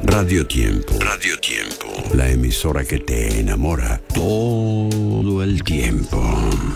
Radio Tiempo. Radio Tiempo. La emisora que te enamora todo el tiempo.